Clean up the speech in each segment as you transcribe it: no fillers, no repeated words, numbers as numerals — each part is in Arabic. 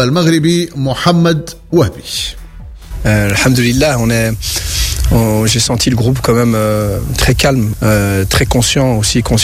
المغربي محمد وهبي. Alhamdulillah, j'ai senti le groupe quand même très calme, très conscient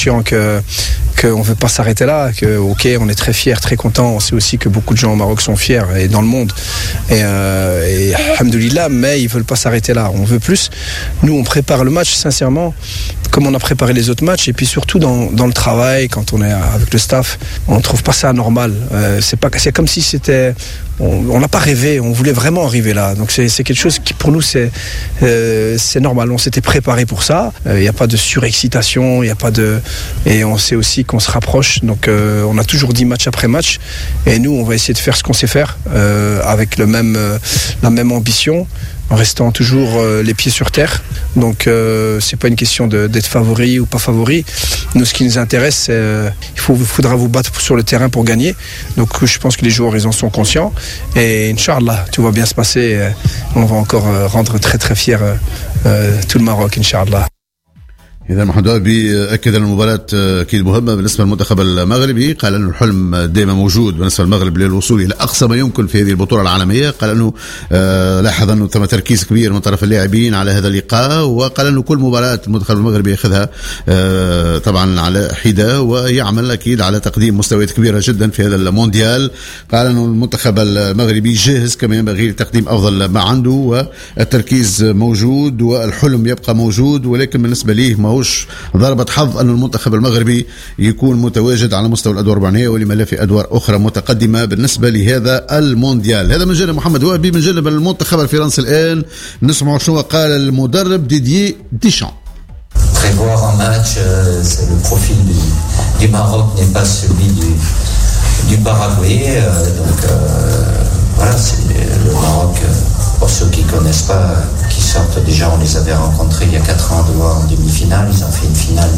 qu'on ne veut pas s'arrêter là, que ok, on est très fiers, très contents. On sait aussi que beaucoup de gens au Maroc sont fiers et dans le monde. Et alhamdulillah, mais ils ne veulent pas s'arrêter là. On veut plus. Nous, on prépare le match sincèrement, comme on a préparé les autres matchs. Et puis surtout dans le travail, quand on est avec le staff, on ne trouve pas ça normal. C'est comme si c'était... On n'a pas rêvé, on voulait vraiment arriver là. Donc c'est quelque chose qui pour nous c'est normal. On s'était préparé pour ça. Il n'y a pas de surexcitation, il y a pas de, et on sait aussi qu'on se rapproche. Donc on a toujours dit match après match. Et nous on va essayer de faire ce qu'on sait faire avec la même ambition, en restant toujours les pieds sur terre. Donc c'est pas une question d'être favori ou pas favori. Nous, ce qui nous intéresse, c'est faudra vous battre sur le terrain pour gagner. Donc je pense que les joueurs ils en sont conscients. Et Inch'Allah, tout va bien se passer. On va encore rendre très très fier tout le Maroc, Inch'Allah. إذا محمد وهبي أكد أن المباراة أكيد مهمة بالنسبة للمنتخب المغربي. قال أن الحلم دائما موجود بالنسبة للمغرب للوصول إلى أقصى ما يمكن في هذه البطولة العالمية. قال أنه لاحظ أنه ثم تركيز كبير من طرف اللاعبين على هذا اللقاء، وقال أنه كل مباراة المنتخب المغربي يأخذها طبعا على حدة ويعمل أكيد على تقديم مستويات كبيرة جدا في هذا المونديال. قال أنه المنتخب المغربي جاهز كما ينبغي لتقديم أفضل ما عنده، والتركيز موجود والحلم يبقى موجود. ولكن بالنسبة ليه ما ضربة حظ أن المنتخب المغربي يكون متواجد على مستوى الأدوار الرباعية ولما لا في أدوار أخرى متقدمة بالنسبة لهذا المونديال. هذا من جانب محمد وهبي. من جانب المنتخب الفرنسي الآن نسمع شنو قال المدرب ديدييه ديشان. Prévoir un match, le profil du Maroc n'est pas celui du Paraguay, donc voilà, c'est le Maroc. Pour ceux qui ne connaissent pas, qui sortent déjà, on les avait rencontrés il y a 4 ans en demi-finale. Ils ont fait une finale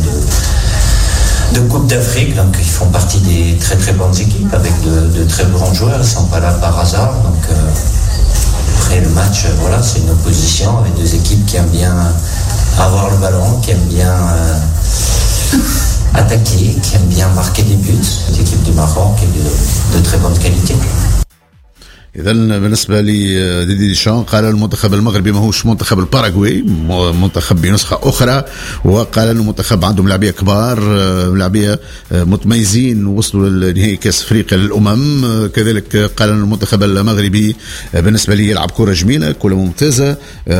de Coupe d'Afrique, donc ils font partie des très très bonnes équipes avec de très grands joueurs. Ils ne sont pas là par hasard. Donc après le match, voilà, c'est une opposition avec deux équipes qui aiment bien avoir le ballon, qui aiment bien attaquer, qui aiment bien marquer des buts. L'équipe du Maroc est de très bonne qualité. إذا بالنسبة لديدي ديشان قال المنتخب المغربي ما هوش منتخب الباراغواي، منتخب بنسخة أخرى. وقال أنه منتخب عندهم لاعبية كبار، لاعبية متميزين، وصلوا لنهائي كأس أفريقيا للأمم. كذلك قال أن المنتخب المغربي بالنسبة لي يلعب كرة جميلة، كرة ممتازة،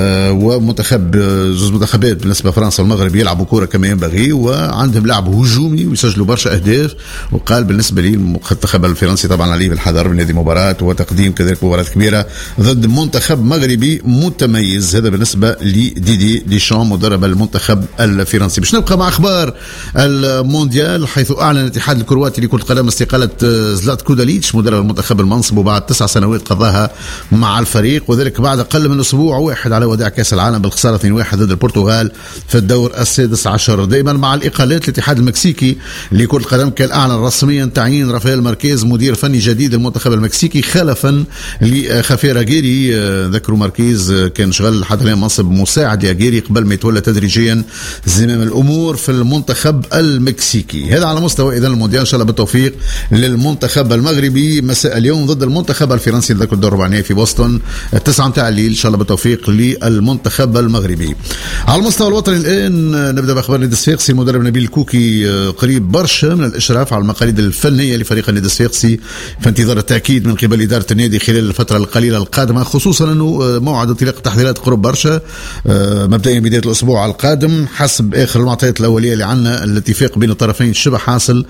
ومنتخب زوج منتخبات بالنسبة فرنسا والمغرب يلعبوا كرة كما ينبغي، وعندهم لعب هجومي ويسجلوا برشا أهداف. وقال بالنسبة لي المنتخب الفرنسي طبعا عليه بالحذر من هذه المباراة وتقديم كذلك مباراة كبيرة ضد منتخب مغربي متميز. هذا بالنسبة لديدي ديشان مدرب المنتخب الفرنسي. باش نبقى مع أخبار المونديال، حيث أعلن الاتحاد الكرواتي لكرة القدم استقالة زلاتكو داليتش مدرب المنتخب المنصب وبعد 9 سنوات قضاها مع الفريق، وذلك بعد أقل من أسبوع واحد على وداع كأس العالم بالخسارة 2-1 ضد البرتغال في الدور السادس عشر. دائما مع الإقالات الاتحاد المكسيكي لكرة القدم كان أعلن رسميا تعيين رافائيل ماركيز مدير فني جديد للمنتخب المكسيكي خلفا لخافير أجيري. ذكروا ماركيز كان شغال حتى الآن منصب مساعد لأجيري قبل ما يتولى تدريجيا زمام الأمور في المنتخب المكسيكي. هذا على مستوى إذن المونديال. إن شاء الله بالتوفيق للمنتخب المغربي مساء اليوم ضد المنتخب الفرنسي. ذكر الدور الرباعي في بوسطن 9 متاع الليل. إن شاء الله بالتوفيق للمنتخب المغربي. على المستوى الوطني الآن نبدأ بأخبار النادي الصفاقسي. المدرب نبيل الكوكي قريب برشا من الإشراف على المقاليد الفنية لفريق النادي الصفاقسي في انتظار التأكيد من قبل إدارة النادي خلال الفترة القليلة القادمة، خصوصا أنه موعد انطلاق التحضيرات قرب برشا مبدئيا بداية الأسبوع القادم. حسب آخر المعطيات الأولية اللي عندنا الاتفاق بين الطرفين شبه حاصل،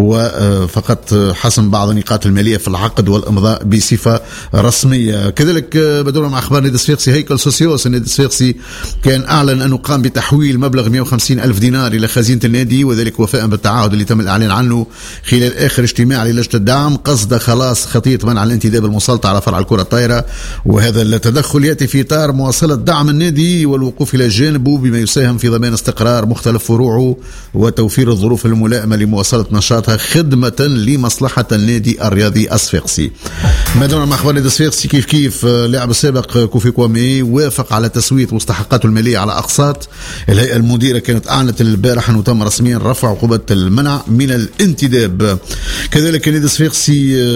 وفقط حسم بعض النقاط المالية في العقد والإمضاء بصفة رسمية. كذلك بدورنا مع أخبار النادي الصفاقسي. هيكل سوسيوس النادي الصفاقسي كان أعلن أنه قام بتحويل مبلغ 150,000 دينار إلى خزينة النادي، وذلك وفاء بالتعهد اللي تم الإعلان عنه خلال آخر اجتماع للجنة الدعم قصد خلاص خطية منع الانتداب المسلطة على فرع الكرة الطايرة. وهذا التدخل يأتي في إطار مواصلة دعم النادي والوقوف إلى جانبه بما يساهم في ضمان استقرار مختلف فروعه وتوفير الظروف الملائمة لمواصلة نشاطها خدمة لمصلحة النادي الرياضي الصفاقسي. ما دون مع أخبار النادي الصفاقسي كيف لاعب السابق كوفي كوامي وافق على تسوية مستحقاته المالية على أقساط. الهيئة المديرة كانت أعلنت البارحة أنه تم رسميا رفع عقوبة المنع من الانتداب. كذلك النادي الصفاقسي